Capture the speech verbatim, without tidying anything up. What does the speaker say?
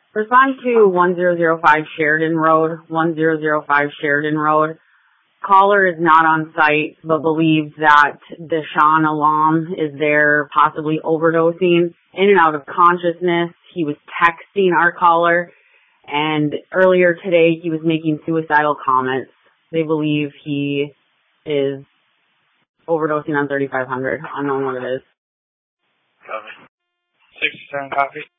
Respond to one zero zero five Sheridan Road, one zero zero five Sheridan Road. Caller is not on site, but believes that Deshaun Alam is there possibly overdosing, in and out of consciousness. He was texting our caller, and earlier today he was making suicidal comments. They believe he is overdosing on thirty-five hundred. Unknown what it is. Copy. sixty-seven copy.